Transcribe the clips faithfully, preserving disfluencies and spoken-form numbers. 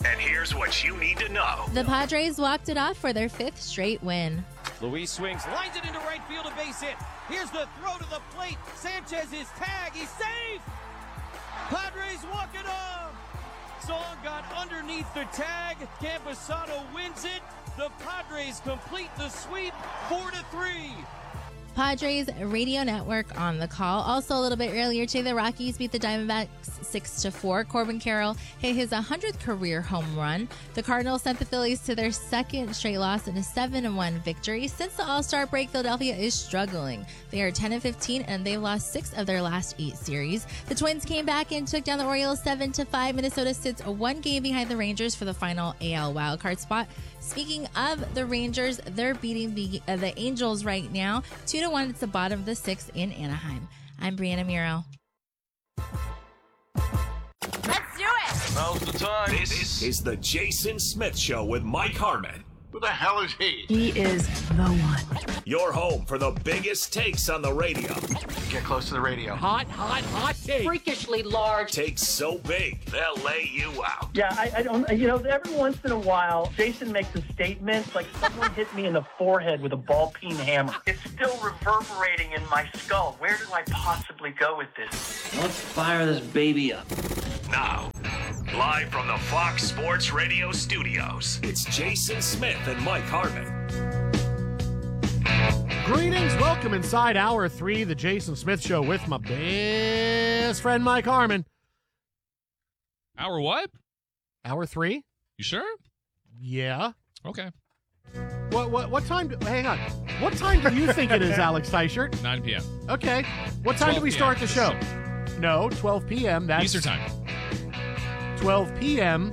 And here's what you need to know. The Padres walked it off for their fifth straight win. Luis swings, lines it into right field, a base hit. Here's the throw to the plate. Sanchez is tagged. He's safe. Padres walk it off. Song got underneath the tag. Campusano wins it. The Padres complete the sweep, four to three. Padres radio network on the call. Also, a little bit earlier today, the Rockies beat the Diamondbacks six to four. Corbin Carroll hit his one hundredth career home run. The Cardinals sent the Phillies to their second straight loss in a seven to one victory. Since the All-Star break, Philadelphia is struggling. They are ten and fifteen, and they've lost six of their last eight series. The Twins came back and took down the Orioles seven to five. Minnesota sits one game behind the Rangers for the final A L wildcard spot. Speaking of the Rangers, they're beating the, uh, the Angels right now. Two to one, it's the bottom of the sixth in Anaheim. I'm Brianna Muro. Let's do it! Now's the time. This is the Jason Smith Show with Mike Harmon. Who the hell is he? He is the one. Your home for the biggest takes on the radio. Get close to the radio. Hot, hot, hot take. Freakishly large. Takes so big, they'll lay you out. Yeah, I, I don't, you know, every once in a while, Jason makes a statement like someone hit me in the forehead with a ball-peen hammer. It's still reverberating in my skull. Where do I possibly go with this? Let's fire this baby up. Now, live from the Fox Sports Radio studios, it's Jason Smith and Mike Harmon. Greetings, welcome inside hour three, the Jason Smith Show with my best friend Mike Harmon. Hour what? Hour three? You sure? Yeah. Okay. What what what time? Do, hang on. What time do you think it is, Alex Teichert? nine p.m. Okay. What time do we start the show? No, twelve p.m. That's Eastern time. twelve p.m.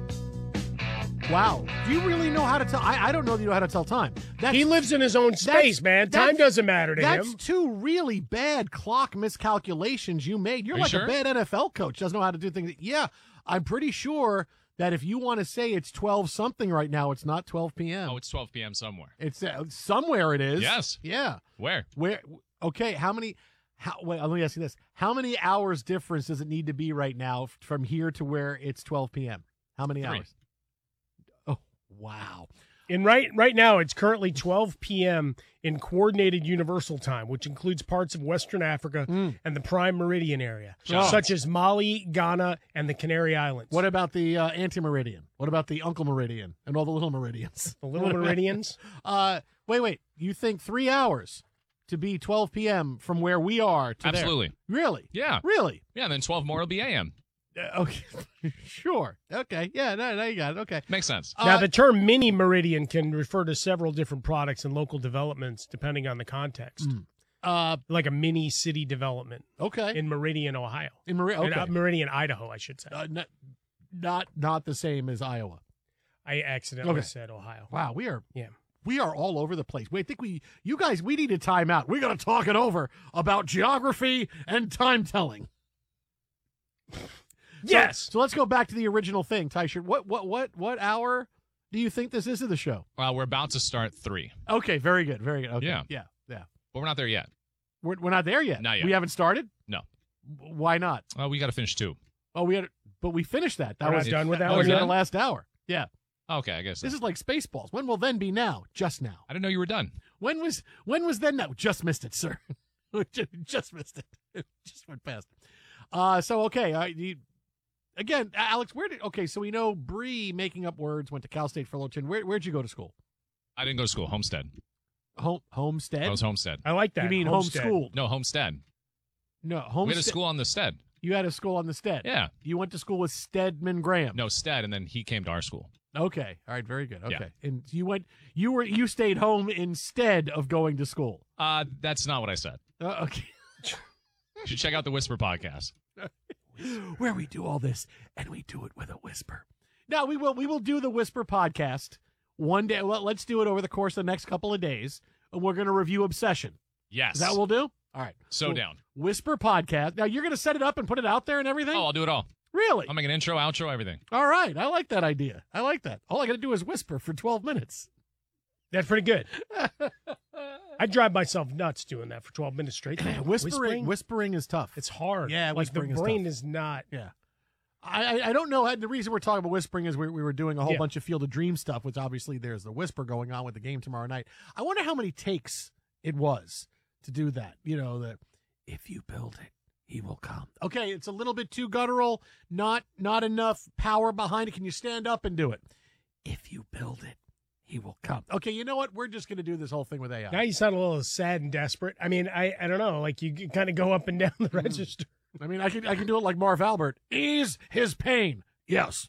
Wow. Do you really know how to tell? I, I don't know that you know how to tell time. That's, he lives in his own space, man. Time doesn't matter to that's him. That's two really bad clock miscalculations you made. You're Are you like sure? a bad N F L coach. Doesn't know how to do things. Yeah, I'm pretty sure that if you want to say it's twelve something right now, it's not twelve p.m. Oh, it's twelve p.m. somewhere. It's uh, somewhere it is. Yes. Yeah. Where? Where? Okay. How many? How, wait, let me ask you this: how many hours difference does it need to be right now from here to where it's twelve p.m.? How many Three. hours? Oh, wow. And right right now, it's currently twelve p.m. in Coordinated Universal Time, which includes parts of Western Africa Mm. and the Prime Meridian area, Oh. such as Mali, Ghana, and the Canary Islands. What about the uh, anti-meridian? What about the Uncle Meridian and all the little meridians? The little meridians? Uh, wait, wait. You think three hours to be twelve p.m. from where we are to Absolutely. there? Really? Yeah. Really? Yeah, and then twelve more will be A M. Uh, okay. Sure. Okay. Yeah, no, no, you got it. Okay. Makes sense. Now, Uh, the term mini meridian can refer to several different products and local developments depending on the context. Mm. Uh, Like a mini city development okay. in Meridian, Ohio. In Meri- In, okay. uh, Meridian, Idaho, I should say. Uh, not, not not the same as Iowa. I accidentally Okay. said Ohio. Wow, we are Yeah. we are all over the place. Wait, I think we you guys we need a timeout. We got to talk it over about geography and time telling. Yes. So, so let's go back to the original thing, Teichert. What what what what hour do you think this is of the show? Well, we're about to start three, Okay, very good, very good. Okay, Yeah. yeah, yeah. but we're not there yet. We're we're not there yet. Not yet. We haven't started. No. W- Why not? Well, we got to finish two. Oh, we had, but we finished that. That We're was not done with that that one was in yet? the last hour. Yeah, Okay, I guess. So. this is like Spaceballs. When will then be now? Just now. I didn't know you were done. When was when was then? No, just missed it, sir. just, just missed it. It just went past. Uh, so okay. Uh, you, again, Alex, where did? Okay, so we know Bree making up words went to Cal State Fullerton. Where where'd you go to school? I didn't go to school. Homestead. Home Homestead. I was Homestead. I like that. You mean Homestead. homeschooled? No, Homestead. No, We had a Homestead. school on the Stead. You had a school on the Stead. Yeah. You went to school with Stedman Graham. No, Stead, and then he came to our school. Okay. All right. Very good. Okay. Yeah. And you went. You were. You stayed home instead of going to school. Uh, that's not what I said. Uh, okay. You should check out the Whisper podcast. Where we do all this and we do it with a whisper. Now we will. We will do the Whisper podcast one day. Well, let's do it over the course of the next couple of days, and we're going to review Obsession. Yes. Is that what we'll do? All right. So Well, down. Whisper podcast. Now you're going to set it up and put it out there and everything. Oh, I'll do it all. Really? I'll make an intro, outro, everything. All right. I like that idea. I like that. All I got to do is whisper for twelve minutes. That's pretty good. I drive myself nuts doing that for twelve minutes straight. whispering, whispering is tough. It's hard. Yeah, like whispering the is brain tough. is not. Yeah. I, I don't know. The reason we're talking about whispering is we, we were doing a whole Yeah. bunch of Field of Dreams stuff, which obviously there's the whisper going on with the game tomorrow night. I wonder how many takes it was to do that. You know, that if you build it, he will come. Okay, it's a little bit too guttural, not not enough power behind it. Can you stand up and do it? If you build it, he will come. Okay, you know what? We're just going to do this whole thing with A I. Now you sound a little sad and desperate. I mean, I, I don't know. Like you kind of go up and down the Mm. register. I mean, I can I can do it like Marv Albert. Ease his pain. Yes.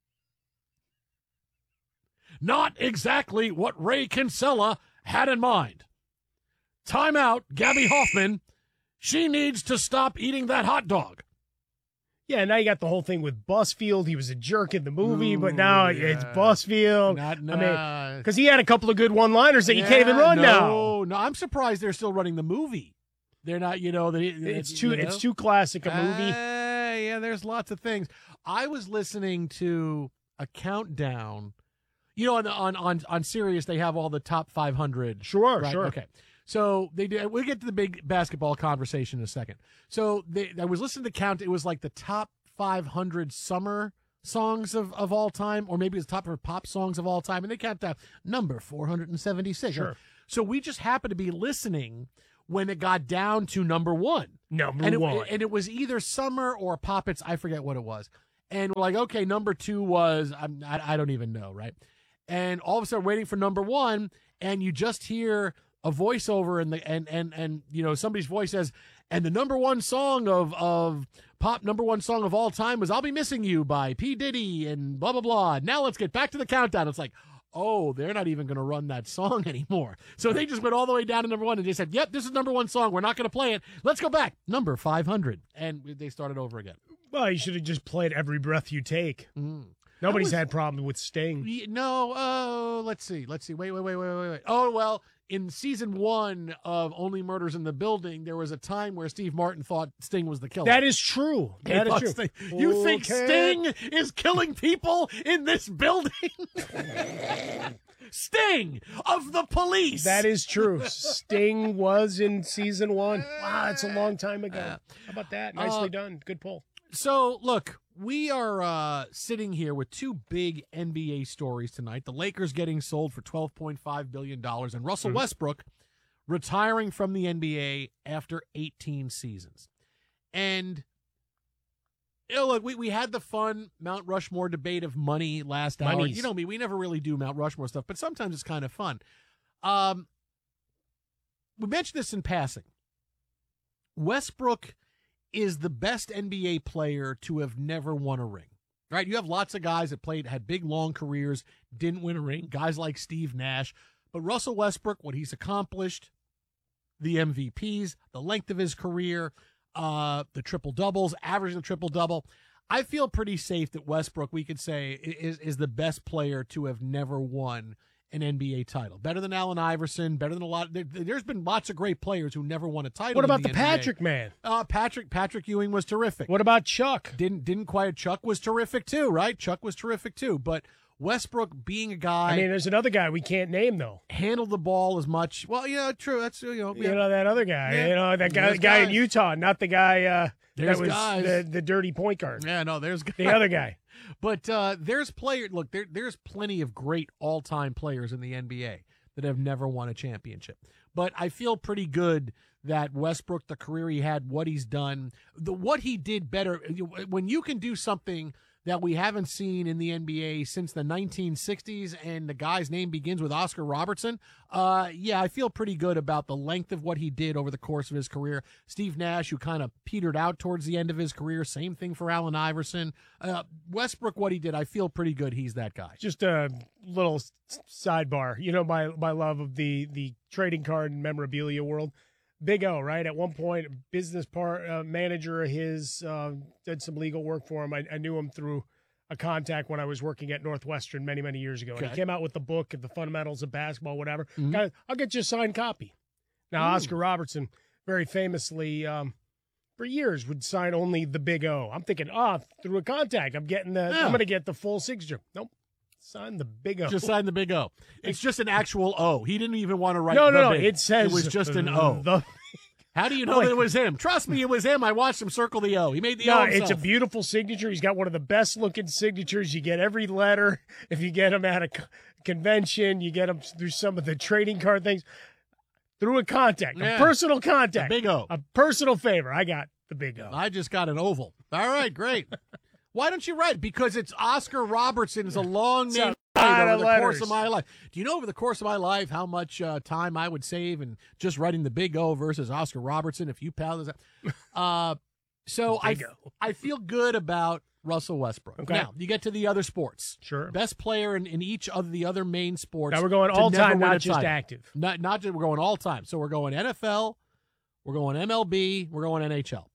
Not exactly what Ray Kinsella had in mind. Time out, Gabby Hoffman. She needs to stop eating that hot dog. Yeah, now you got the whole thing with Busfield. He was a jerk in the movie, Ooh, but now yeah. it's Busfield. Not, I nah. mean, because he had a couple of good one-liners that you can't even run no, now. No, no, I'm surprised they're still running the movie. They're not, you know, they, It's you too know? it's too classic a movie. Uh, yeah, there's lots of things. I was listening to a countdown. You know, on on on, on Sirius, they have all the top five hundred. Sure, right? sure. Okay. So they did. We'll get to the big basketball conversation in a second. So they, I was listening to count. It was like the top five hundred summer songs of, of all time, or maybe it's top of pop songs of all time, and they count down number four hundred seventy-six. Sure. So we just happened to be listening when it got down to number one. Number and it, one. and it was either Summer or Poppets. I forget what it was. And we're like, okay, number two was, I'm, I, I don't even know, right? And all of a sudden, waiting for number one, and you just hear a voiceover, and the and and and you know somebody's voice says, and the number one song of of pop number one song of all time was "I'll Be Missing You" by P. Diddy and blah blah blah. Now let's get back to the countdown. It's like, oh, they're not even going to run that song anymore. So they just went all the way down to number one, and they said, yep, this is number one song. We're not going to play it. Let's go back. Number five hundred. And they started over again. Well, you should have just played Every Breath You Take. Mm. Nobody's was, had problem with Sting. Y- No, oh, let's see. Let's see. Wait, wait, wait, wait, wait, wait. Oh, well, in season one of Only Murders in the Building, there was a time where Steve Martin thought Sting was the killer. That is true. He That is thought true. Sting- you think Okay. Sting is killing people in this building? Sting of the Police. That is true. Sting was in season one. Wow, it's a long time ago. How about that? Nicely Uh, done. Good pull. So, look, we are uh, sitting here with two big N B A stories tonight. The Lakers getting sold for twelve point five billion dollars and Russell Mhm. Westbrook retiring from the N B A after eighteen seasons. And, you know, look, we, we had the fun Mount Rushmore debate of money last hour. Monies. You know me, we never really do Mount Rushmore stuff, but sometimes it's kind of fun. Um, we mentioned this in passing. Westbrook is the best N B A player to have never won a ring. Right? You have lots of guys that played, had big, long careers, didn't win a ring, guys like Steve Nash. But Russell Westbrook, what he's accomplished, the M V Ps, the length of his career, uh, the triple-doubles, averaging the triple-double, I feel pretty safe that Westbrook, we could say, is, is the best player to have never won an N B A title. Better than Allen Iverson, better than a lot. There, there's been lots of great players who never won a title. What in about the N B A. Patrick man? Uh, Patrick Patrick Ewing was terrific. What about Chuck? Didn't didn't quite. Chuck was terrific too, right? Chuck was terrific too. But Westbrook being a guy, I mean, there's another guy we can't name though. handled the ball as much. Well, yeah, true. That's you know, yeah. You know that other guy. Yeah. You know that guy. There's guy in guys. Utah, not the guy uh, There's that was guys. the, the dirty point guard. yeah, no, there's The other guy. But uh, there's player. Look, there there's plenty of great all time players in the N B A that have never won a championship. But I feel pretty good that Westbrook, the career he had, what he's done, the what he did better. When you can do something that we haven't seen in the N B A since the nineteen sixties, and the guy's name begins with Oscar Robertson, uh, yeah, I feel pretty good about the length of what he did over the course of his career. Steve Nash, who kind of petered out towards the end of his career, same thing for Allen Iverson. Uh, Westbrook, what he did, I feel pretty good he's that guy. Just a little s- sidebar. You know my my love of the the trading card and memorabilia world. Big O, right? At one point, a business part uh, manager of his uh, did some legal work for him. I, I knew him through a contact when I was working at Northwestern many, many years ago. And Okay. he came out with the book of the fundamentals of basketball, whatever. Mhm. Guys, I'll get you a signed copy. Now, Ooh. Oscar Robertson, very famously, um, for years, would sign only the Big O. I'm thinking, oh, through a contact, I'm getting the, Yeah. I'm going to get the full signature. Nope. Sign the Big O. Just sign the big O. It's just an actual O. He didn't even want to write no, the no, no. big. It says it was just an O. The How do you know Like- that it was him? Trust me, it was him. I watched him circle the O. He made the No, O it's a himself. beautiful signature. He's got one of the best looking signatures. You get every letter. If you get him at a co- convention, you get him through some of the trading card things. Through a contact, Yeah. a personal contact. The big O. A personal favor. I got the big O. I just got an oval. All right, great. Why don't you write? Because it's Oscar Robertson is a long It's a name lot over of the letters. course of my life. Do you know over the course of my life how much uh, time I would save in just writing the big O versus Oscar Robertson if you pal this? Uh, so I, Big O. I feel good about Russell Westbrook. Okay. Now, you get to the other sports. Sure. Best player in, in each of the other main sports. Now we're going to all never time, win not a just title. active. Not, not just, we're going all time. So we're going N F L, we're going M L B, we're going N H L.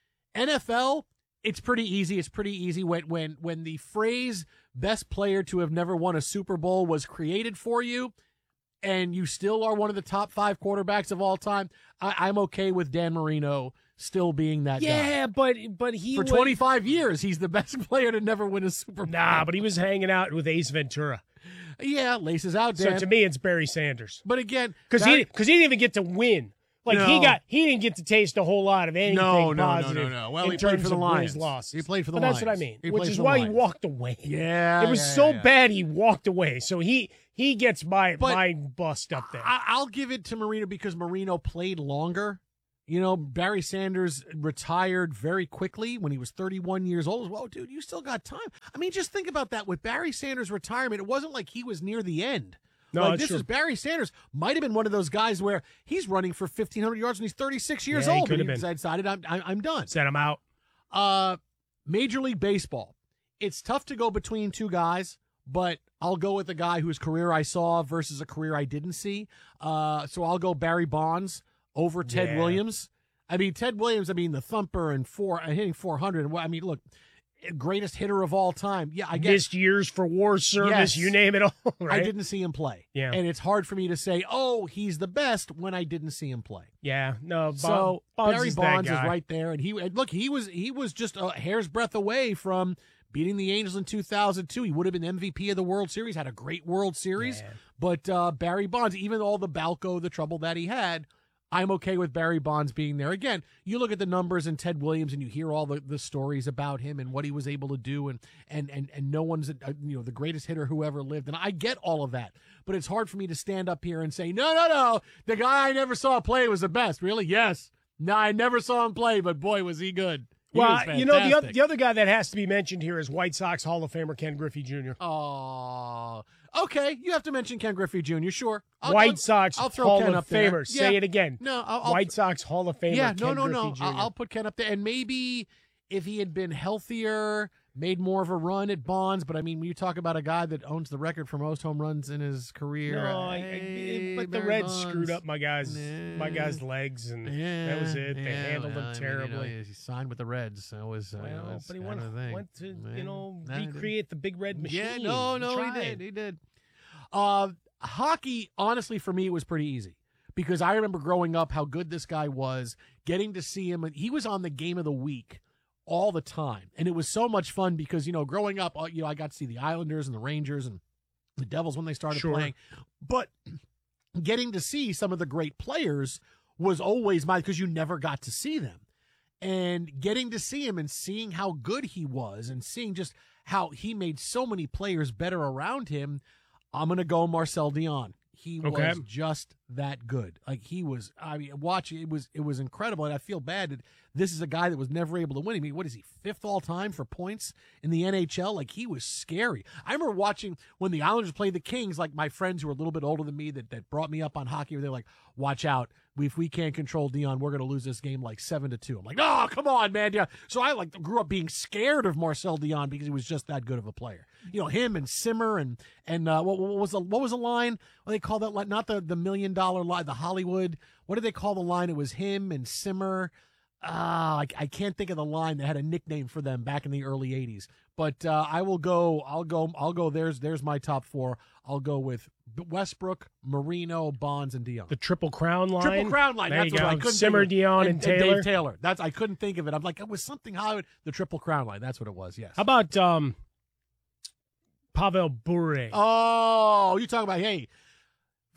N F L, it's pretty easy. It's pretty easy when when when the phrase "best player to have never won a Super Bowl" was created for you, and you still are one of the top five quarterbacks of all time. I, I'm okay with Dan Marino still being that guy. Yeah, but but he For was- twenty-five years, he's the best player to never win a Super Bowl. Nah, but he was hanging out with Ace Ventura. Yeah, laces out, Dan. So to me, it's Barry Sanders. But again, Because he because he didn't even get to win. Like he No. got he didn't get to taste a whole lot of anything No, no, no, positive no, no. Well, in he played terms for the of Lions. wins, losses. He played for the but that's what I Lions. mean. He Which played is for the why he Lions. walked away. Yeah, it was yeah, so yeah. bad he walked away. So he he gets my But my bust up there. I, I'll give it to Marino because Marino played longer. You know, Barry Sanders retired very quickly when he was thirty-one years old. Well, dude, you still got time. I mean, just think about that. With Barry Sanders' retirement, it wasn't like he was near the end. No, like it's this true. is Barry Sanders. Might have been one of those guys where he's running for fifteen hundred yards when he's thirty-six years Yeah, he old. could and have he been. decided, I'm, I'm, I'm done. Set him out. Uh, Major League Baseball. It's tough to go between two guys, but I'll go with a guy whose career I saw versus a career I didn't see. Uh, so I'll go Barry Bonds over Ted Yeah. Williams. I mean, Ted Williams, I mean, the thumper and four, uh, hitting four hundred. I mean, look, greatest hitter of all time. Yeah, I guess. Missed years for war service. Yes. You name it all. Right? I didn't see him play. Yeah. And it's hard for me to say, oh, he's the best when I didn't see him play. Yeah. No. Bon- So Bonds Barry is that Bonds is guy. right there, and he and look, he was he was just a hair's breadth away from beating the Angels in two thousand two. He would have been M V P of the World Series, had a great World Series. Yeah. But uh, Barry Bonds, even all the Balco, the trouble that he had, I'm okay with Barry Bonds being there. Again, you look at the numbers in Ted Williams and you hear all the, the stories about him and what he was able to do, and and and, and no one's uh, you know the greatest hitter who ever lived. And I get all of that, but it's hard for me to stand up here and say, no, no, no, the guy I never saw play was the best. Really? Yes. No, I never saw him play, but boy, was he good. He Well, was you know, the other, fantastic. the other guy that has to be mentioned here is White Sox Hall of Famer Ken Griffey Junior Oh, okay. You have to mention Ken Griffey Junior Sure. I'll, White I'll- Sox I'll throw Hall Ken of up there. Famer. Yeah. Say it again. No, I'll, I'll White Sox Hall of Famer. Yeah, Ken no, no, Griffey no. Junior I'll, I'll put Ken up there, and maybe if he had been healthier, made more of a run at Bonds. But I mean, when you talk about a guy that owns the record for most home runs in his career, No, I, I, hey, but the Barry Reds Bonds. screwed up my guys, my Yeah. guys' legs, and Yeah, that was it. They yeah, handled well, him I mean, terribly. you know, he signed with the Reds. That was, uh, you know, Well, that's but he kind went, of the thing. went to Yeah. you know No, he didn't. recreate the big red machine. Yeah, no, no, he tried. did. He did. Uh, hockey, honestly, for me, it was pretty easy because I remember growing up how good this guy was, getting to see him. And he was on the game of the week all the time. And it was so much fun because, you know, growing up, uh, you know, I got to see the Islanders and the Rangers and the Devils when they started Sure. playing. But getting to see some of the great players was always my, because you never got to see them. And getting to see him and seeing how good he was and seeing just how he made so many players better around him, I'm going to go Marcel Dion. He Okay. was just that good. Like he was, I mean, watching it was it was incredible, and I feel bad that this is a guy that was never able to win. I mean, what is he, fifth all time for points in the N H L? Like he was scary. I remember watching when the Islanders played the Kings. Like my friends who were a little bit older than me that that brought me up on hockey, they're like, "Watch out! If we can't control Dion, we're going to lose this game like seven to two." I'm like, "Oh, come on, man!" Yeah. So I like grew up being scared of Marcel Dion because he was just that good of a player. You know, him and Simmer and and uh, what, what was the what was the line? What they call that? Like not the the million dollar line, the Hollywood. What did they call the line? It was him and Simmer. Ah, I, I can't think of the line that had a nickname for them back in the early eighties. But uh, I will go. I'll go. I'll go. There's there's my top four. I'll go with Westbrook, Marino, Bonds, and Dion. The Triple Crown line. Triple Crown line. There That's you what go. I couldn't Simmer, think of. Dion, and, and Taylor. Dave Taylor. That's I couldn't think of it. I'm like it was something Hollywood. The Triple Crown line. That's what it was. Yes. How about um, Pavel Bure? Oh, you talking about hey,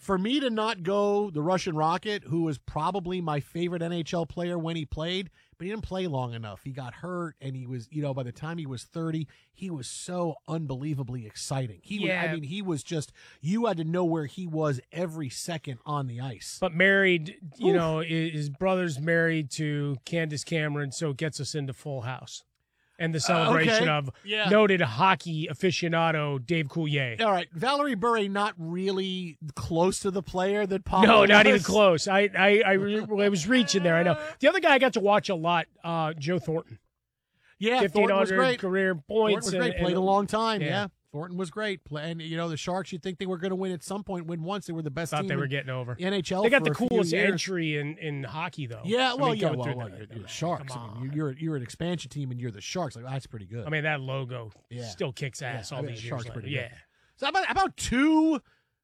for me to not go the Russian Rocket, who was probably my favorite N H L player when he played, but he didn't play long enough. He got hurt, and he was, you know, by the time he was thirty, he was so unbelievably exciting. He yeah. was, I mean, he was just, you had to know where he was every second on the ice. But married, you Oof. know, his brother's married to Candace Cameron, so it gets us into Full House. And the celebration uh, okay. of yeah. noted hockey aficionado Dave Coulier. All right, Valerie Bure not really close to the player that Papa No, was. not even close. I I, I, re- I was reaching there, I know. The other guy I got to watch a lot, uh, Joe Thornton. Yeah, Thornton was great. career points. Thornton was great. And, Played and, a long time, yeah. yeah. Thornton was great. Play, and, you know, the Sharks, you'd think they were going to win at some point, win once. They were the best Thought team they were in getting over. N H L They got for the a few coolest years. entry in, in hockey, though. Yeah, well, I mean, yeah, going well, through well the- you're, you're the Sharks. I mean, you're, you're an expansion team, and you're the Sharks. Like, that's pretty good. I mean, that logo Yeah. still kicks ass Yeah, all I mean, these the years Sharks later. pretty Yeah. good. So how about, how about two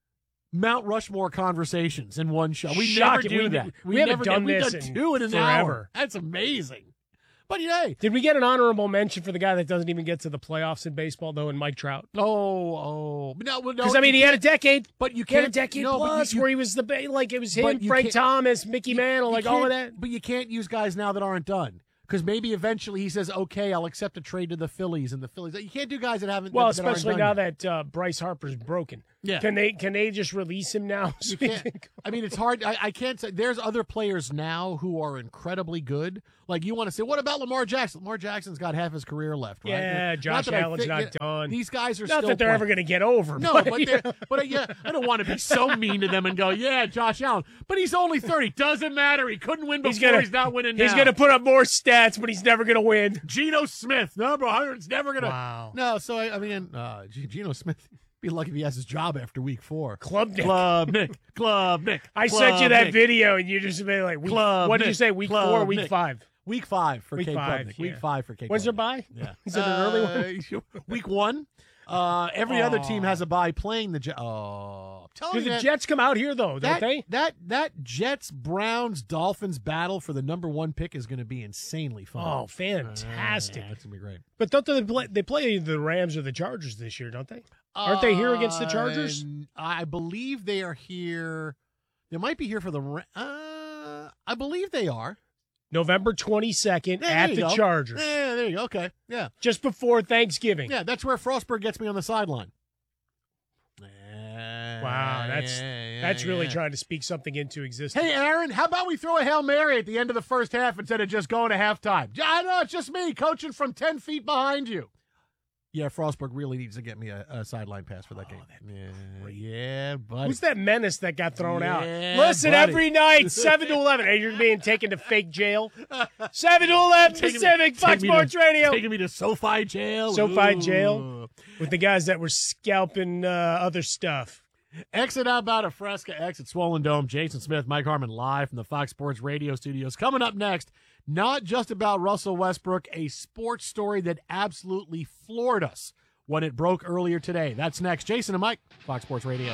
Mount Rushmore conversations in one show? We Shocking. never do We- that. we haven't never done We've this done in two in an forever. hour. That's amazing. But yeah, Did we get an honorable mention for the guy that doesn't even get to the playoffs in baseball, though, and Mike Trout? oh, oh, no, no. Because, I mean, he had a decade. But you He had a can't decade no, but you- plus you- where he was the ba- like it was him, But you Frank can't- Thomas, Mickey Mantle, You like all of can't- that. But you can't use guys now that aren't done. Because maybe eventually he says, okay, I'll accept a trade to the Phillies, and the Phillies. You can't do guys that haven't. Well, that, that aren't especially done now yet. that uh, Bryce Harper's broken. Yeah. Can they can they just release him now? You can't. I mean, it's hard. I, I can't say. There's other players now who are incredibly good. Like, you want to say, what about Lamar Jackson? Lamar Jackson's got half his career left, right? Yeah, Not Josh that I Allen's think- not yeah, done. These guys are Not still that they're playing. ever going to get over. No, but, but they're, but uh, yeah, I don't want to be so mean to them and go, yeah, Josh Allen. But he's only thirty. Doesn't matter. He couldn't win before. he's He's, gonna not winning He's now. going to put up more stats, but he's never going to win. Geno Smith, number one hundred, is never going to. Wow. No, so I, I mean, uh, G- Geno Smith, be lucky if he has his job after week four. Club Nick. Club Nick. Club Nick. I Club sent you that Nick. video, and you just made like, week, Club what did you Nick. say, week Club four or week Nick. five? Week five for Week Cape five, Club Nick. Week yeah. five for Cape When's their Club bye? Nick. Yeah. Is it an early one? Uh, week one. Uh, every other team Aw. has a bye playing the Jets. Oh, I'm telling Do you, the man, Jets come out here, though, don't that, they? That that Jets Browns Dolphins battle for the number one pick is going to be insanely fun. Oh, fantastic. Uh, that's gonna be great. But don't they play, they play the Rams or the Chargers this year, don't they? Aren't they here against the Chargers? Uh, I believe they are here. They might be here for the. Ra- Uh, I believe they are. November twenty-second Yeah, at there you the go. Chargers. Yeah, there you go. Okay, yeah, Just before Thanksgiving. yeah. That's where Frostberg gets me on the sideline. Wow, that's Yeah, that's yeah, really yeah. trying to speak something into existence. Hey, Aaron, how about we throw a Hail Mary at the end of the first half instead of just going to halftime? I know it's just me coaching from ten feet behind you. Yeah, Frostberg really needs to get me a, a sideline pass for that Oh, game. Yeah, yeah, buddy. Who's that menace that got thrown Yeah, out? Listen, buddy. every night, seven to eleven. Hey, you're being taken to fake jail. seven to eleven Taking me- Pacific, Fox taking me to- Sports Radio. Taking me to SoFi jail. SoFi Ooh. jail with the guys that were scalping uh, other stuff. Exit out about a Fresca, exit Swollen Dome. Jason Smith, Mike Harmon live from the Fox Sports Radio studios. Coming up next, not just about Russell Westbrook, a sports story that absolutely floored us when it broke earlier today. That's next. Jason and Mike, Fox Sports Radio.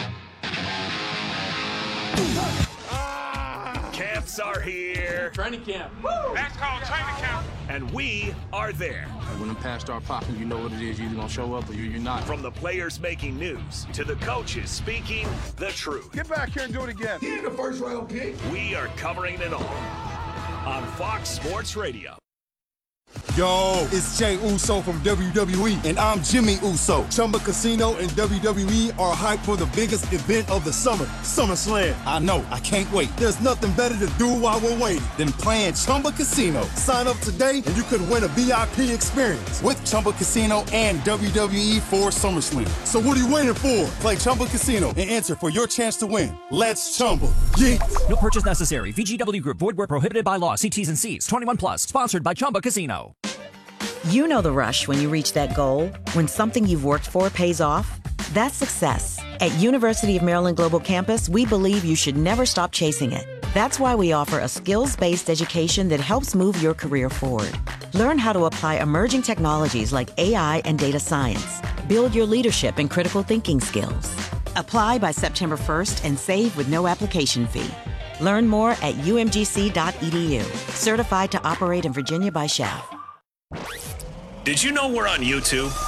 Camps are here. Training camp. That's called training camp. And we are there. When the past start popping, you know what it is. You're either going to show up or you- you're not. From the players making news to the coaches speaking the truth. Get back here and do it again. He ain't the first round pick. We are covering it all on Fox Sports Radio. Yo, it's Jay Uso from W W E, and I'm Jimmy Uso. Chumba Casino and W W E are hyped for the biggest event of the summer, SummerSlam. I know, I can't wait. There's nothing better to do while we're waiting than playing Chumba Casino. Sign up today and you could win a V I P experience with Chumba Casino and W W E for SummerSlam. So what are you waiting for? Play Chumba Casino and enter for your chance to win. Let's Chumba. Yeah. No purchase necessary. V G W Group. Void where prohibited by law. See T's and C's. twenty-one plus. Sponsored by Chumba Casino. You know the rush when you reach that goal, when something you've worked for pays off. That's success. At University of Maryland Global Campus, we believe you should never stop chasing it. That's why we offer a skills-based education that helps move your career forward. Learn how to apply emerging technologies like A I and data science. Build your leadership and critical thinking skills. Apply by September first and save with no application fee. Learn more at U M G C dot E D U. Certified to operate in Virginia by Shell. Did you know we're on YouTube? Fox.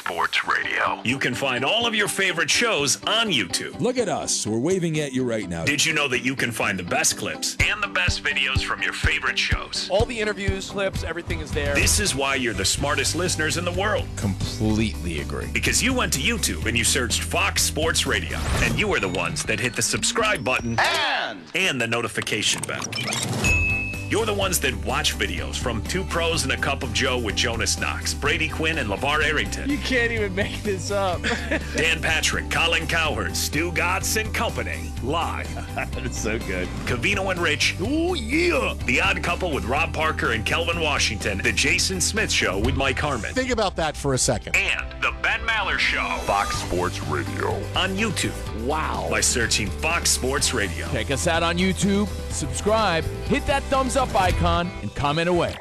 Sports Radio. You can find all of your favorite shows on YouTube. Look at us. We're waving at you right now. Did you know that you can find the best clips and the best videos from your favorite shows? All the interviews, clips, everything is there. This is why you're the smartest listeners in the world. Completely agree. Because you went to YouTube and you searched Fox Sports Radio, and you are the ones that hit the subscribe button and, and the notification bell. You're the ones that watch videos from Two Pros and a Cup of Joe with Jonas Knox, Brady Quinn, and LeVar Arrington. You can't even make this up. Dan Patrick, Colin Cowherd, Stu Gatz and Company, live. That's so good. Covino and Rich. Oh, yeah. The Odd Couple with Rob Parker and Kelvin Washington. The Jason Smith Show with Mike Harmon. Think about that for a second. And The Ben Maller Show. Fox Sports Radio. On YouTube. Wow. By searching Fox Sports Radio. Check us out on YouTube. Subscribe. Hit that thumbs up icon and comment away.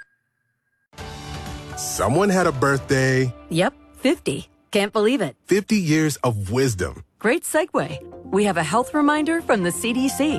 Someone had a birthday. Yep, fifty. Can't believe it. fifty years of wisdom. Great segue. We have a health reminder from the C D C.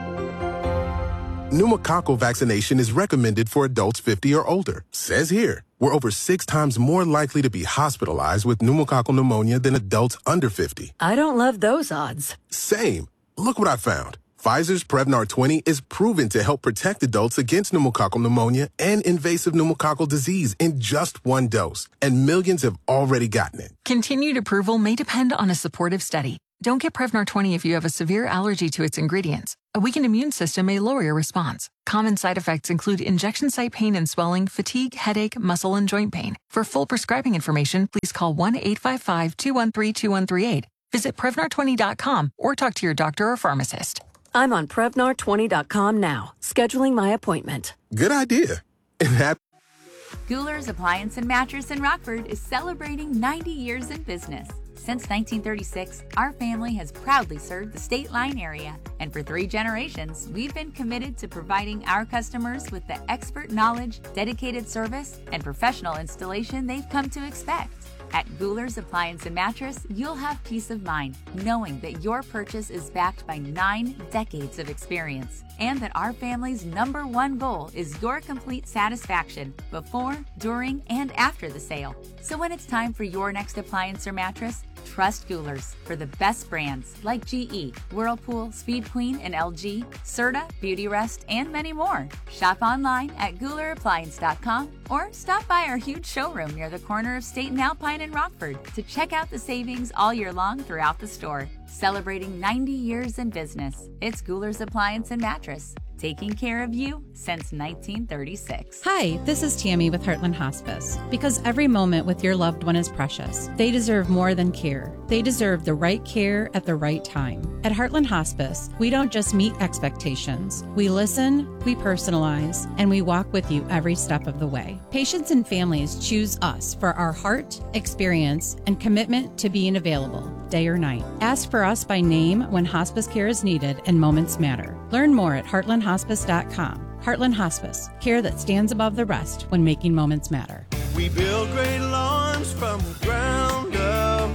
Pneumococcal vaccination is recommended for adults fifty or older. Says here, we're over six times more likely to be hospitalized with pneumococcal pneumonia than adults under fifty. I don't love those odds. Same. Look what I found. Pfizer's Prevnar twenty is proven to help protect adults against pneumococcal pneumonia and invasive pneumococcal disease in just one dose. And millions have already gotten it. Continued approval may depend on a supportive study. Don't get Prevnar twenty if you have a severe allergy to its ingredients. A weakened immune system may lower your response. Common side effects include injection site pain and swelling, fatigue, headache, muscle, and joint pain. For full prescribing information, please call one eight five five, two one three, two one three eight. Visit Prevnar twenty dot com or talk to your doctor or pharmacist. I'm on Prevnar twenty dot com now, scheduling my appointment. Good idea. And that. Gouler's Appliance and Mattress in Rockford is celebrating ninety years in business. Since nineteen thirty-six, our family has proudly served the State Line area, and for three generations, we've been committed to providing our customers with the expert knowledge, dedicated service, and professional installation they've come to expect. At Gouler's Appliance and Mattress, you'll have peace of mind knowing that your purchase is backed by nine decades of experience, and that our family's number one goal is your complete satisfaction before, during, and after the sale. So when it's time for your next appliance or mattress, trust Gouler's for the best brands like G E, Whirlpool, Speed Queen, and L G, Serta, Beautyrest, and many more. Shop online at Gouler Appliance dot com or stop by our huge showroom near the corner of State and Alpine in Rockford to check out the savings all year long throughout the store. Celebrating ninety years in business, it's Gouler's Appliance and Mattress, taking care of you since nineteen thirty-six. Hi, this is Tammy with Heartland Hospice. Because every moment with your loved one is precious, they deserve more than care. They deserve the right care at the right time. At Heartland Hospice, we don't just meet expectations. We listen, we personalize, and we walk with you every step of the way. Patients and families choose us for our heart, experience, and commitment to being available, day or night. Ask for us by name when hospice care is needed and moments matter. Learn more at heartland hospice dot com. Heartland Hospice, care that stands above the rest when making moments matter. We build great lawns from the ground up.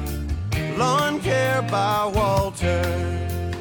Lawn Care by Walter.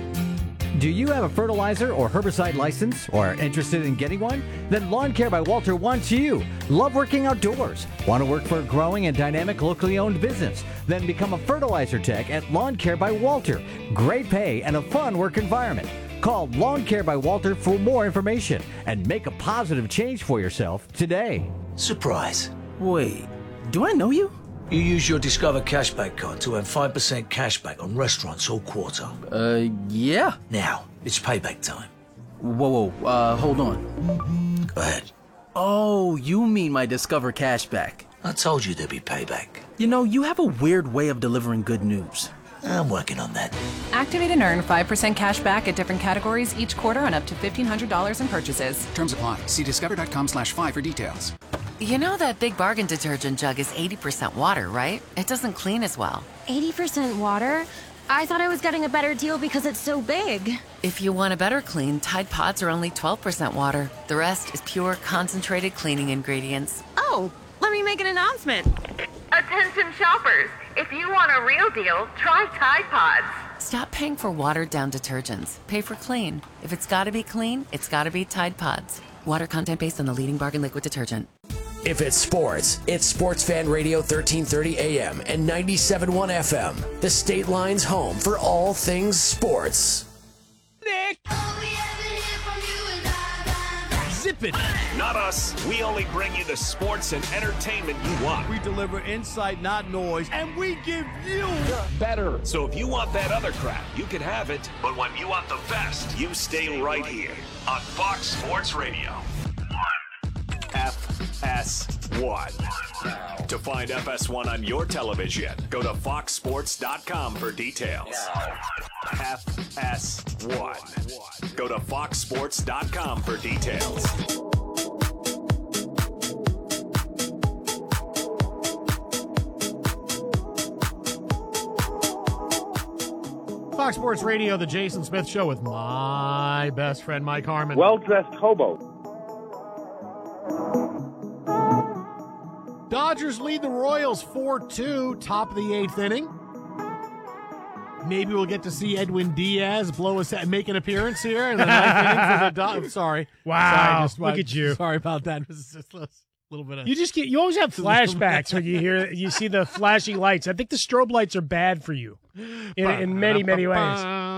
Do you have a fertilizer or herbicide license or are interested in getting one? Then Lawn Care by Walter wants you. Love working outdoors? Want to work for a growing and dynamic locally owned business? Then become a fertilizer tech at Lawn Care by Walter. Great pay and a fun work environment. Call Lawn Care by Walter for more information and make a positive change for yourself today. Surprise. Wait, do I know you? You use your Discover Cashback card to earn five percent cashback on restaurants all quarter. Uh, yeah. Now, it's payback time. Whoa, whoa, uh, hold on. Go ahead. Oh, you mean my Discover Cashback. I told you there'd be payback. You know, you have a weird way of delivering good news. I'm working on that. Activate and earn five percent cash back at different categories each quarter on up to fifteen hundred dollars in purchases. Terms apply. See discover dot com slash five for details. You know that Big Bargain detergent jug is eighty percent water, right? It doesn't clean as well. eighty percent water? I thought I was getting a better deal because it's so big. If you want a better clean, Tide Pods are only twelve percent water. The rest is pure, concentrated cleaning ingredients. Oh, let me make an announcement. Attention shoppers. If you want a real deal, try Tide Pods. Stop paying for watered-down detergents. Pay for clean. If it's gotta be clean, it's gotta be Tide Pods. Water content based on the leading Bargain liquid detergent. If it's sports, it's Sports Fan Radio thirteen thirty A M and ninety-seven point one F M. The State Line's home for all things sports. Nick! Zip it! Not us. We only bring you the sports and entertainment you want. We deliver insight, not noise, and we give you better. So if you want that other crap, you can have it. But when you want the best, you stay right here on Fox Sports Radio. F S one. To find F S one on your television, go to fox sports dot com for details. F S one. Go to fox sports dot com for details. Fox Sports Radio, the Jason Smith Show with my best friend, Mike Harmon. Well-dressed hobo. Dodgers lead the Royals four two, top of the eighth inning. Maybe we'll get to see Edwin Diaz blow a, make an appearance here in the ninth inning for the Dodgers. Sorry. Wow. Sorry, just, Look I, at you. Sorry about that. It was just a little bit of... You just get, you always have flashbacks when you hear, you see the flashing lights. I think the strobe lights are bad for you in, in many, many ways.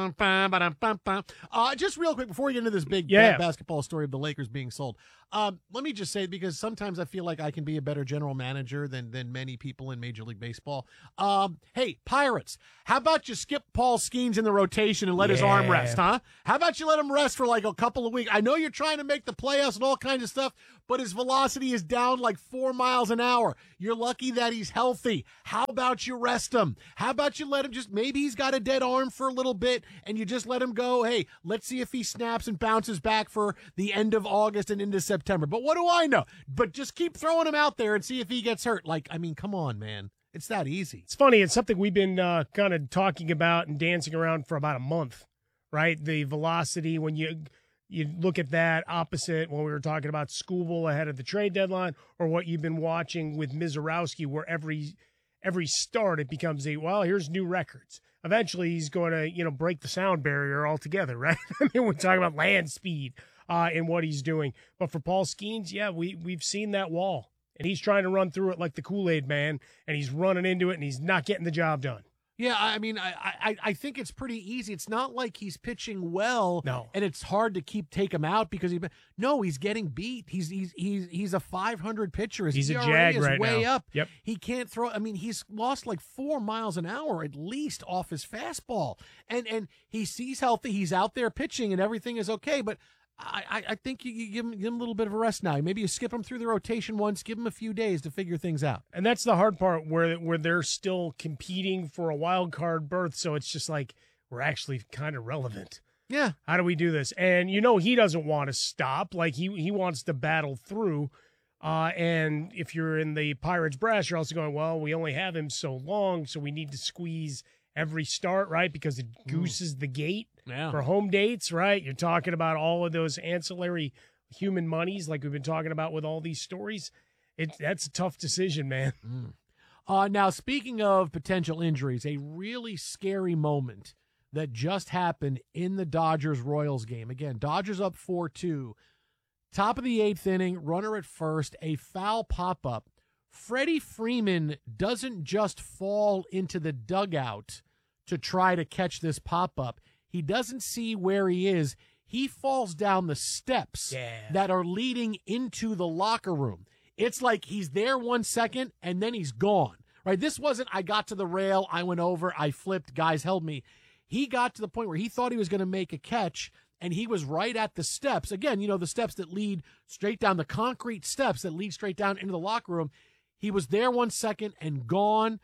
Uh, just real quick, before we get into this big Yeah. basketball story of the Lakers being sold, um, let me just say, because sometimes I feel like I can be a better general manager than than many people in Major League Baseball. Um, hey, Pirates, how about you skip Paul Skeens in the rotation and let his arm Yeah. rest, huh? How about you let him rest for like a couple of weeks? I know you're trying to make the playoffs and all kinds of stuff, but his velocity is down like four miles an hour. You're lucky that he's healthy. How about you rest him? How about you let him just, maybe he's got a dead arm for a little bit, and you just let him go. Hey, let's see if he snaps and bounces back for the end of August and into September. But what do I know? But just keep throwing him out there and see if he gets hurt. Like, I mean, come on, man. It's that easy. It's funny. It's something we've been uh, kind of talking about and dancing around for about a month, right? The velocity, when you you look at that opposite when we were talking about Skubal ahead of the trade deadline, or what you've been watching with Mizorowski, where every every start it becomes a, well, here's new records. Eventually he's going to, you know, break the sound barrier altogether, right? I mean, we're talking about land speed uh, and what he's doing. But for Paul Skeens, yeah, we, we've seen that wall. And he's trying to run through it like the Kool-Aid man, and he's running into it, and he's not getting the job done. Yeah, I mean, I, I I think it's pretty easy. It's not like he's pitching well, no, and it's hard to keep take him out because he. No, he's getting beat. He's he's he's he's a five hundred pitcher. His he's E R A a jag is right way now. up. Yep. He can't throw. I mean, he's lost like four miles an hour at least off his fastball, and and he sees healthy. He's out there pitching, and everything is okay, but. I, I think you, you give, him, give him a little bit of a rest now. Maybe you skip him through the rotation once, give him a few days to figure things out. And that's the hard part where where they're still competing for a wild card berth, so it's just like we're actually kind of relevant. Yeah. How do we do this? And you know he doesn't want to stop. Like he, he wants to battle through. Uh, and if you're in the Pirates brass, you're also going, well, we only have him so long, so we need to squeeze every start, right? Because it gooses the gate yeah. for home dates, right? You're talking about all of those ancillary human monies like we've been talking about with all these stories. It, that's a tough decision, man. Mm. Uh, now, speaking of potential injuries, a really scary moment that just happened in the Dodgers-Royals game. Again, Dodgers up four two. Top of the eighth inning, runner at first, a foul pop-up. Freddie Freeman doesn't just fall into the dugout to try to catch this pop-up. He doesn't see where he is. He falls down the steps yeah. that are leading into the locker room. It's like he's there one second, and then he's gone. Right? This wasn't, I got to the rail, I went over, I flipped, guys held me. He got to the point where he thought he was going to make a catch, and he was right at the steps. Again, you know, the steps that lead straight down, the concrete steps that lead straight down into the locker room. He was there one second and gone.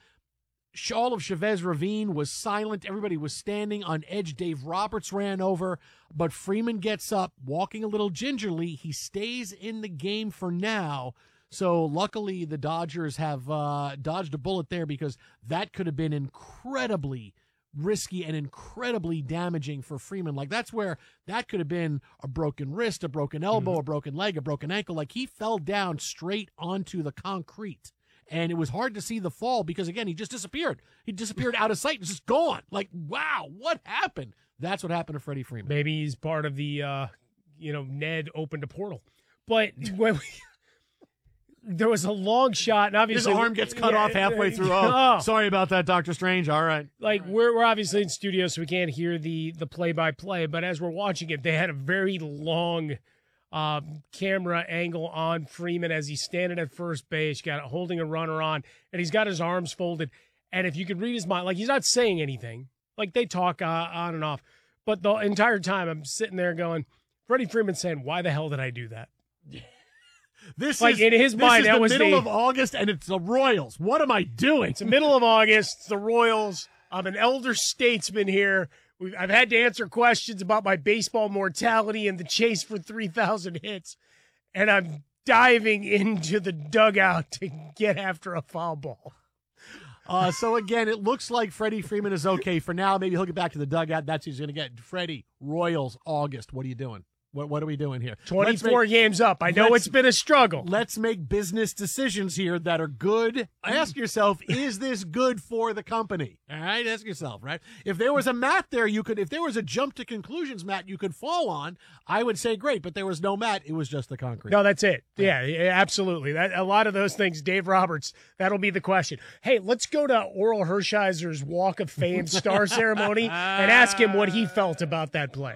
All of Chavez Ravine was silent. Everybody was standing on edge. Dave Roberts ran over, but Freeman gets up, walking a little gingerly. He stays in the game for now. So luckily the Dodgers have uh, dodged a bullet there, because that could have been incredibly risky and incredibly damaging for Freeman. Like, that's where that could have been a broken wrist, a broken elbow, mm-hmm. a broken leg, a broken ankle. Like, he fell down straight onto the concrete. And it was hard to see the fall because, again, he just disappeared. He disappeared out of sight. He's just gone. Like, wow, what happened? That's what happened to Freddie Freeman. Maybe he's part of the, uh, you know, Ned opened a portal. But when we, there was a long shot, and His obviously arm gets cut yeah, off halfway through. Oh, oh. sorry about that, Doctor Strange. All right. Like we're we're obviously in studio, so we can't hear the the play by play. But as we're watching it, they had a very long uh, camera angle on Freeman as he's standing at first base, got holding a runner on, and he's got his arms folded. And if you could read his mind, like he's not saying anything. Like they talk uh, on and off, but the entire time I'm sitting there going, Freddie Freeman saying, "Why the hell did I do that?" This like is in his this mind. is That the was middle the, of August, and it's the Royals. What am I doing? It's the middle of August. It's the Royals. I'm an elder statesman here. We've, I've had to answer questions about my baseball mortality and the chase for three thousand hits, and I'm diving into the dugout to get after a foul ball. Uh, so, again, it looks like Freddie Freeman is okay for now. Maybe he'll get back to the dugout. That's what he's going to get. Freddie, Royals, August. What are you doing? What What are we doing here? twenty-four make, games up. I know it's been a struggle. Let's make business decisions here that are good. Ask yourself, is this good for the company? All right, ask yourself, right? If there was a mat there, you could. If there was a jump to conclusions mat you could fall on, I would say great. But there was no mat. It was just the concrete. No, that's it. Yeah, yeah absolutely. That, a lot of those things, Dave Roberts, that'll be the question. Hey, let's go to Oral Hershiser's Walk of Fame star ceremony and ask him what he felt about that play.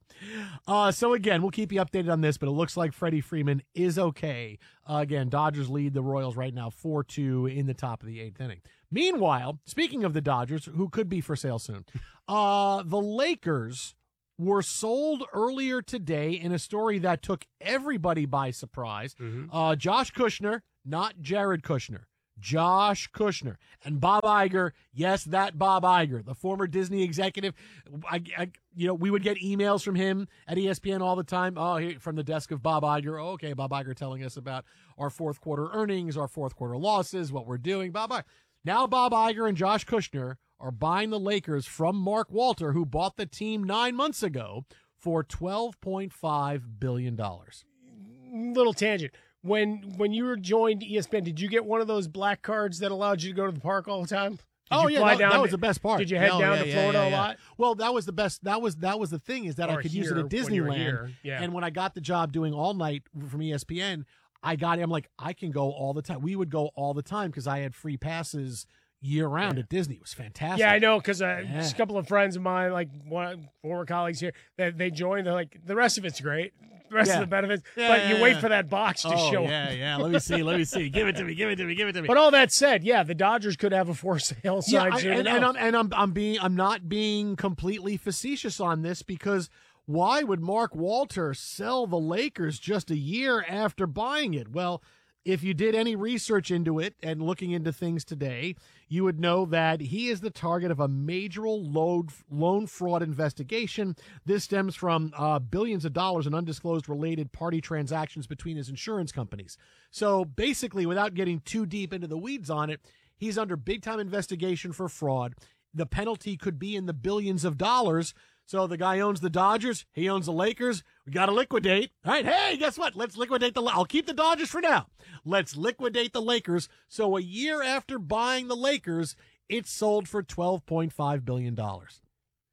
Uh, so, again, we'll keep you updated on this, but it looks like Freddie Freeman is okay. Uh, again, Dodgers lead the Royals right now four two in the top of the eighth inning. Meanwhile, speaking of the Dodgers, who could be for sale soon, uh, the Lakers were sold earlier today in a story that took everybody by surprise. Mm-hmm. Uh, Josh Kushner, not Jared Kushner. Josh Kushner and Bob Iger. Yes, that Bob Iger, the former Disney executive. I, I, you know, we would get emails from him at E S P N all the time. Oh, he, from the desk of Bob Iger. Oh, okay, Bob Iger telling us about our fourth quarter earnings, our fourth quarter losses, what we're doing. Bob Iger. Now Bob Iger and Josh Kushner are buying the Lakers from Mark Walter, who bought the team nine months ago for twelve point five billion dollars. Little tangent. When when you were joined E S P N, did you get one of those black cards that allowed you to go to the park all the time? Did oh you yeah, fly that, down that to, was the best part. Did you head no, down yeah, to yeah, Florida yeah, a yeah. lot? Well, that was the best. That was that was the thing is that or I could use it at Disneyland. Yeah. And when I got the job doing all night from E S P N, I got it. I'm like, I can go all the time. We would go all the time because I had free passes year round yeah. at Disney. It was fantastic. Yeah, I know because uh, yeah. just a couple of friends of mine, like one former colleagues here, that they joined. They're like, the rest of it's great. The rest yeah. of the benefits, yeah, but yeah, you yeah. wait for that box to oh, show yeah, up. Yeah, yeah. Let me see. Let me see. Give it to me. Give it to me. Give it to me. But all that said, yeah, the Dodgers could have a for sale sign yeah, soon and, enough. and I'm and I'm I'm being I'm not being completely facetious on this because why would Mark Walter sell the Lakers just a year after buying it? Well, if you did any research into it and looking into things today, you would know that he is the target of a major loan, loan fraud investigation. This stems from uh, billions of dollars in undisclosed related party transactions between his insurance companies. So basically, without getting too deep into the weeds on it, he's under big-time investigation for fraud. The penalty could be in the billions of dollars. So the guy owns the Dodgers. He owns the Lakers. We got to liquidate. All right, hey, guess what? Let's liquidate the – I'll keep the Dodgers for now. Let's liquidate the Lakers. So a year after buying the Lakers, it's sold for twelve point five billion dollars.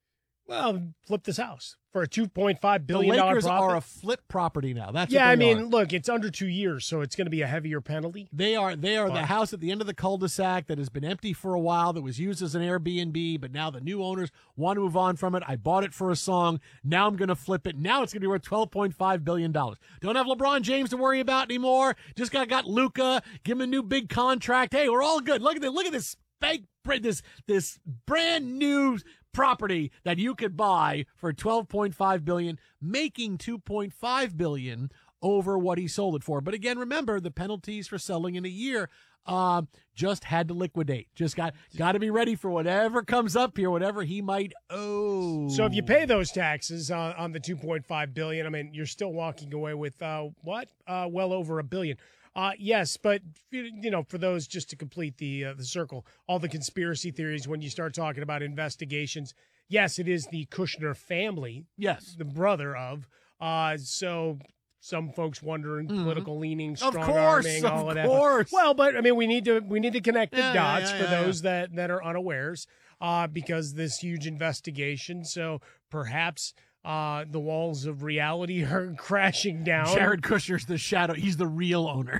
Well, flip this house for a two point five billion dollars The Lakers profit. are a flip property now. That's yeah, what I they mean, are. look, it's under two years, so it's going to be a heavier penalty. They are they are But- the house at the end of the cul-de-sac that has been empty for a while, that was used as an Airbnb, but now the new owners want to move on from it. I bought it for a song. Now I'm going to flip it. Now it's going to be worth twelve point five billion dollars. Don't have LeBron James to worry about anymore. Just got got Luka. Give him a new big contract. Hey, we're all good. Look at this. Look at this fake this this brand new property that you could buy for twelve point five billion dollars, making two point five billion dollars over what he sold it for. But again, remember the penalties for selling in a year. Uh, just had to liquidate. Just got got to be ready for whatever comes up here, whatever he might owe. So if you pay those taxes on, on the two point five billion dollars, I mean, you're still walking away with uh, what? Uh, well over a billion. Uh, yes, but you know, for those just to complete the uh, the circle, all the conspiracy theories when you start talking about investigations. Yes, it is the Kushner family. Yes, the brother of. Uh, so some folks wondering Mhm. political leanings, Of strong course, arming, of all of that. course. Well, but I mean, we need to we need to connect the Yeah, dots yeah, for yeah, those that that are unawares, uh, because this huge investigation. So perhaps. uh, the walls of reality are crashing down. Jared Kushner's the shadow. He's the real owner.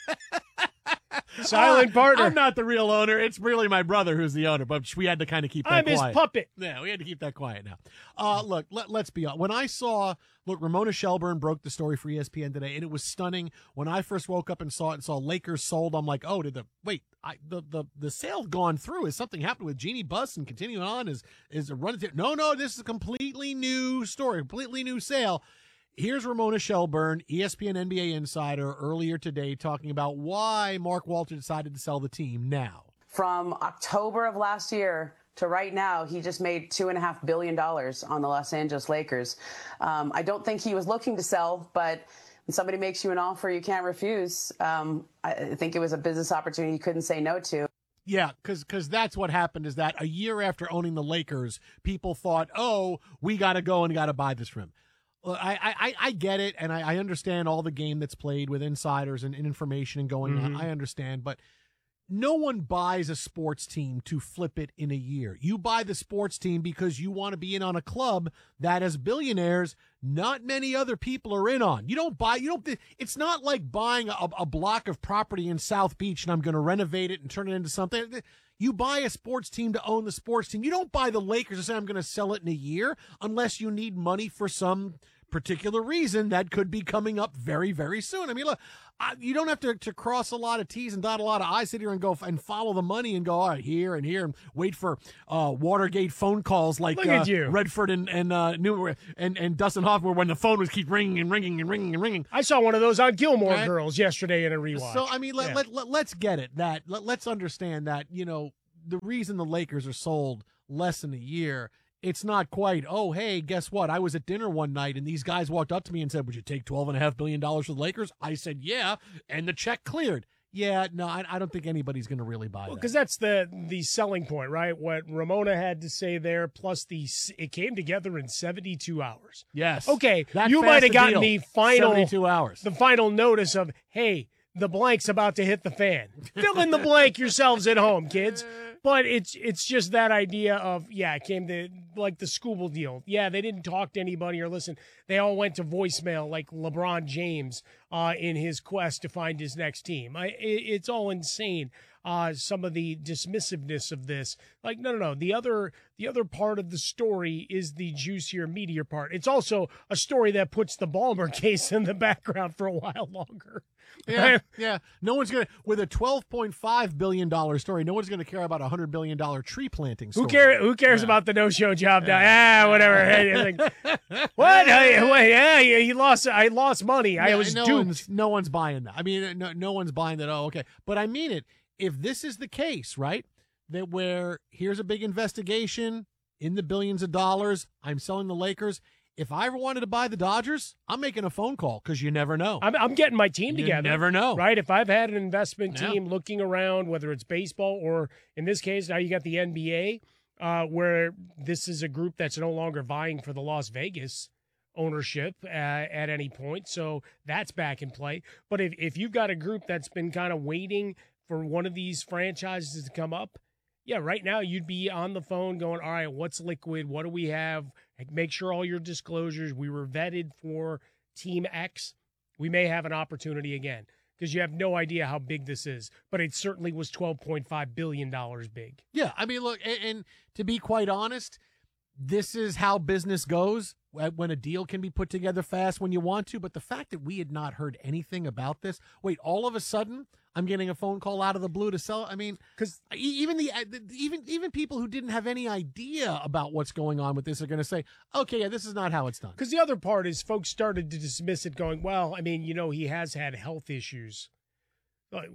Silent partner. I'm not the real owner. It's really my brother who's the owner, but we had to kind of keep that I'm quiet. his puppet. Yeah, we had to keep that quiet now. Uh, look, let, let's be honest. When I saw, look, Ramona Shelburne broke the story for E S P N today, and it was stunning. When I first woke up and saw it and saw Lakers sold, I'm like, oh, did the wait? I, the the the sale gone through? Has something happened with Jeannie Buss and continuing on? Is is a run? No, no, this is a completely new story, completely new sale. Here's Ramona Shelburne, E S P N N B A insider, earlier today talking about why Mark Walter decided to sell the team now. From October of last year to right now, he just made two and a half billion dollars on the Los Angeles Lakers. Um, I don't think he was looking to sell, but when somebody makes you an offer you can't refuse, um, I think it was a business opportunity he couldn't say no to. Yeah, because because that's what happened is that a year after owning the Lakers, people thought, oh, we got to go and got to buy this from him. I, I, I get it, and I, I understand all the game that's played with insiders and, and information and going Mm-hmm. on. I understand, but no one buys a sports team to flip it in a year. You buy the sports team because you want to be in on a club that, as billionaires, not many other people are in on. You don't buy, you don't, it's not like buying a, a block of property in South Beach and I'm going to renovate it and turn it into something. You buy a sports team to own the sports team. You don't buy the Lakers and say, I'm going to sell it in a year unless you need money for some particular reason that could be coming up very, very soon. I mean, look, I, you don't have to, to cross a lot of T's and dot a lot of I's, sit here and go f- and follow the money and go, all right, here and here and wait for uh, Watergate phone calls like Look uh, at you. Redford and and, uh, New- and and Dustin Hoffman, when the phone would keep ringing and ringing and ringing and ringing. I saw one of those on Gilmore Right. Girls yesterday in a rewatch. So, I mean, let, Yeah. let, let, let's get it. That let, Let's understand that, you know, the reason the Lakers are sold less than a year, it's not quite, oh, hey, guess what? I was at dinner one night and these guys walked up to me and said, would you take twelve and a half billion dollars for the Lakers? I said, yeah. And the check cleared. Yeah, no, I, I don't think anybody's going to really buy that. Because that's the the selling point, right? What Ramona had to say there, plus the it came together in seventy-two hours. Yes. Okay, That you fast might have a gotten deal. the final seventy-two hours. the final notice of, hey, the blank's about to hit the fan. Fill in the blank yourselves at home, kids. But it's it's just that idea of, yeah, it came to like the Scooble deal. Yeah, they didn't talk to anybody or listen. They all went to voicemail like LeBron James uh, in his quest to find his next team. I, it, it's all insane. Uh, some of the dismissiveness of this, like no, no, no. The other, the other part of the story is the juicier, meatier part. It's also a story that puts the Ballmer case in the background for a while longer. Yeah, yeah. No one's going to, with a twelve point five billion dollars story, no one's going to care about a one hundred billion dollars tree planting story. Who, care, who cares Yeah. about the no-show job now? Ah, whatever. Hey, like, what? Hey, wait, yeah, he he lost. I lost money. I Yeah, was no duped. One's, no one's buying that. I mean, no, no one's buying that. Oh, okay. But I mean it. If this is the case, right, that where here's a big investigation in the billions of dollars, I'm selling the Lakers. If I ever wanted to buy the Dodgers, I'm making a phone call because you never know. I'm, I'm getting my team You together. never know. Right? If I've had an investment Yeah. team looking around, whether it's baseball or in this case, now you got the N B A, uh, where this is a group that's no longer vying for the Las Vegas ownership uh, at any point. So that's back in play. But if, if you've got a group that's been kind of waiting for one of these franchises to come up, yeah, right now you'd be on the phone going, all right, what's liquid? What do we have? Make sure all your disclosures, we were vetted for Team X. We may have an opportunity again because you have no idea how big this is. But it certainly was twelve point five billion dollars big. Yeah, I mean, look, and, and to be quite honest, this is how business goes when a deal can be put together fast when you want to. But the fact that we had not heard anything about this, wait, all of a sudden I'm getting a phone call out of the blue to sell. I mean, because even the even even people who didn't have any idea about what's going on with this are going to say, okay, yeah, this is not how it's done. Because the other part is folks started to dismiss it going, well, I mean, you know, he has had health issues. Like,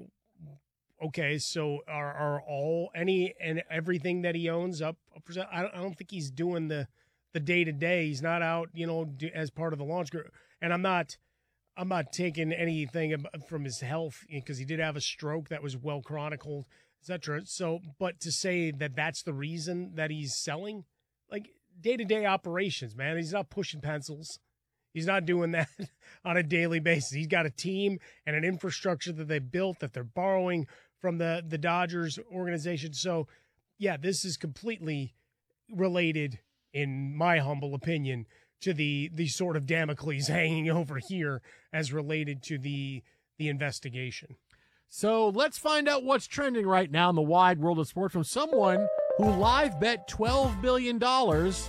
okay, so are are all any and everything that he owns up? I don't, I don't think he's doing the the day to day. He's not out, you know, as part of the launch group. And I'm not, I'm not taking anything from his health because he did have a stroke that was well chronicled, et cetera. So, but to say that that's the reason that he's selling, like day to day operations, man, he's not pushing pencils. He's not doing that on a daily basis. He's got a team and an infrastructure that they built that they're borrowing from the, the Dodgers organization. So, yeah, this is completely related, in my humble opinion, to the the sort of Damocles hanging over here as related to the the investigation. So let's find out what's trending right now in the wide world of sports from someone who live bet twelve billion dollars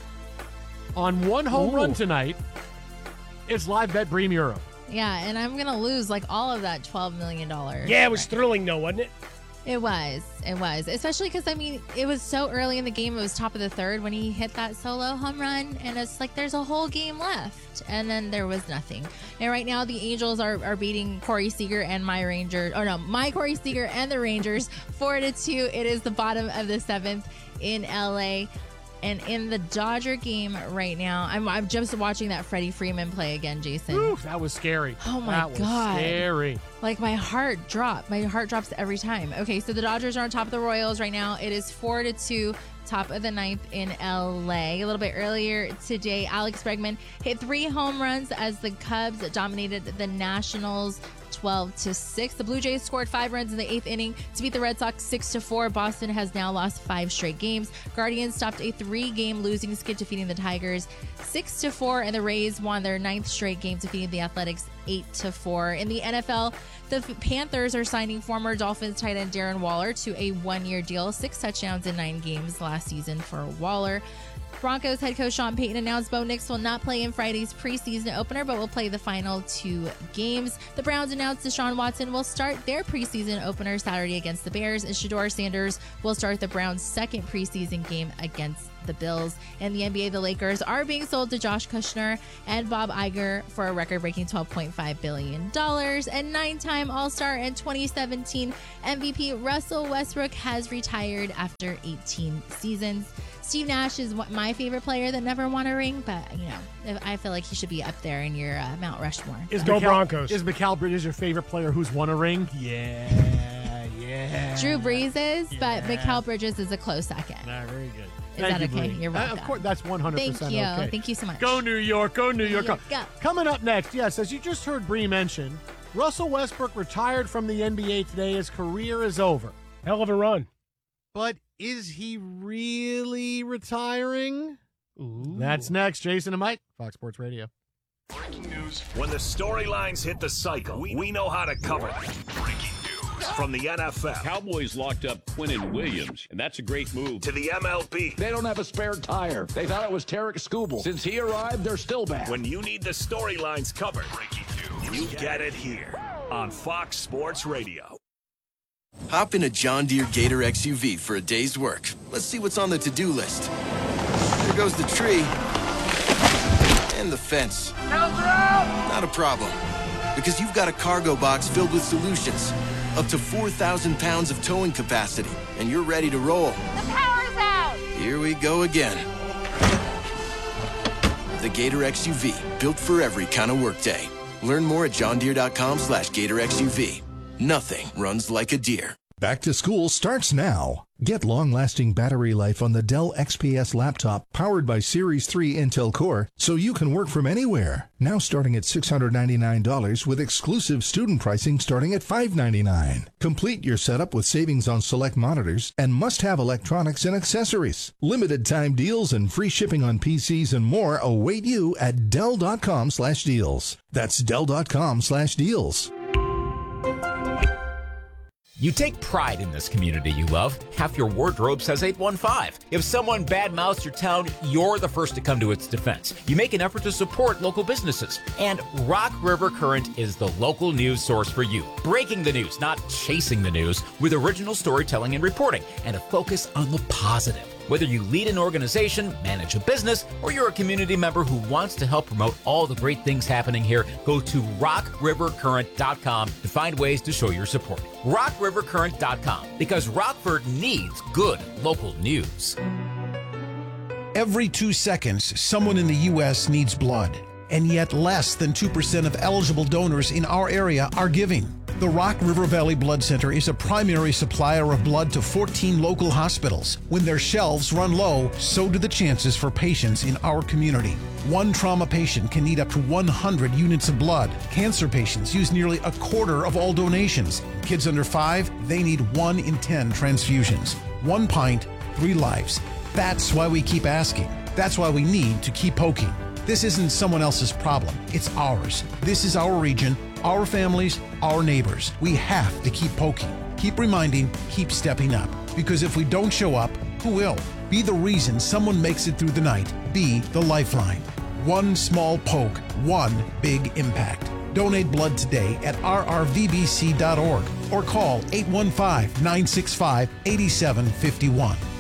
on one home Ooh. run tonight. It's live bet Bree Muro. Yeah, and I'm going to lose like all of that twelve million dollars. Yeah, it was thrilling, though, wasn't it? It was. It was. Especially because, I mean, it was so early in the game. It was top of the third when he hit that solo home run. And it's like there's a whole game left. And then there was nothing. And right now the Angels are, are beating Corey Seager and my Rangers. Oh, no, my Corey Seager and the Rangers four to two. It is the bottom of the seventh in L A. And in the Dodger game right now, I'm, I'm just watching that Freddie Freeman play again, Jason. Oof, that was scary. Oh, my that was God. Scary. Like, my heart dropped. My heart drops every time. Okay, so the Dodgers are on top of the Royals right now. It is four to two, top of the ninth in L A. A little bit earlier today, Alex Bregman hit three home runs as the Cubs dominated the Nationals twelve to six. The Blue Jays scored five runs in the eighth inning to beat the Red Sox six to four. Boston has now lost five straight games. Guardians stopped a three-game losing skid, defeating the Tigers six to four, and the Rays won their ninth straight game, defeating the Athletics eight to four. In the N F L, the Panthers are signing former Dolphins tight end Darren Waller to a one-year deal. Six touchdowns in nine games last season for Waller. Broncos head coach Sean Payton announced Bo Nix will not play in Friday's preseason opener, but will play the final two games. The Browns announced Deshaun Watson will start their preseason opener Saturday against the Bears, and Shedeur Sanders will start the Browns' second preseason game against the Bills. In the N B A, the Lakers are being sold to Josh Kushner and Bob Iger for a record-breaking twelve point five billion dollars. And nine-time All-Star and twenty seventeen M V P Russell Westbrook has retired after eighteen seasons. Steve Nash is my favorite player that never won a ring, but, you know, I feel like he should be up there in your uh, Mount Rushmore. Is Go Mikal, Broncos. Is Mikal Bridges your favorite player who's won a ring? Yeah, yeah. Drew Brees is, yeah. but Mikal Bridges is a close second. Nah, very good. Is Thank that you, okay? Bree. You're Uh, welcome. of course, that's one hundred percent Thank you. okay. Thank you so much. Go New York, go New York. New York, go. go. Coming up next, yes, as you just heard Bree mention, Russell Westbrook retired from the N B A today. His career is over. Hell of a run. But is he really retiring? Ooh. That's next. Jason and Mike, Fox Sports Radio. Breaking news. When the storylines hit the cycle, we, we know how to cover them. Breaking news from the N F L. Cowboys locked up Quinnen Williams, and that's a great move. To the M L B. They don't have a spare tire. They thought it was Tarek Skubal. Since he arrived, they're still bad. When you need the storylines covered, breaking news, you get it here on Fox Sports Radio. Hop in a John Deere Gator X U V for a day's work. Let's see what's on the to-do list. There goes the tree. And the fence. Not a problem. Because you've got a cargo box filled with solutions. Up to four thousand pounds of towing capacity. And you're ready to roll. The power's out! Here we go again. The Gator X U V. Built for every kind of workday. Learn more at johndeere.com slash Gator X U V. Nothing runs like a deer. Back to school starts now. Get long-lasting battery life on the Dell X P S laptop powered by Series three Intel Core so you can work from anywhere. Now starting at six hundred ninety-nine dollars with exclusive student pricing starting at five hundred ninety-nine dollars. Complete your setup with savings on select monitors and must-have electronics and accessories. Limited time deals and free shipping on P Cs and more await you at Dell.com slash deals. That's Dell.com slash deals. You take pride in this community you love. Half your wardrobe says eight one five. If someone badmouths your town, you're the first to come to its defense. You make an effort to support local businesses. And Rock River Current is the local news source for you. Breaking the news, not chasing the news, with original storytelling and reporting, and a focus on the positive. Whether you lead an organization, manage a business, or you're a community member who wants to help promote all the great things happening here, go to rock river current dot com to find ways to show your support. rock river current dot com, because Rockford needs good local news. Every two seconds, someone in the U S needs blood, and yet less than two percent of eligible donors in our area are giving. The Rock River Valley Blood Center is a primary supplier of blood to fourteen local hospitals. When their shelves run low, so do the chances for patients in our community. One trauma patient can need up to one hundred units of blood. Cancer patients use nearly a quarter of all donations. Kids under five, they need one in ten transfusions. One pint, three lives. That's why we keep asking. That's why we need to keep poking. This isn't someone else's problem. It's ours. This is our region, our families, our neighbors. We have to keep poking, keep reminding, keep stepping up. Because if we don't show up, who will? Be the reason someone makes it through the night. Be the lifeline. One small poke, one big impact. Donate blood today at r r v b c dot org or call eight one five, nine six five, eight seven five one.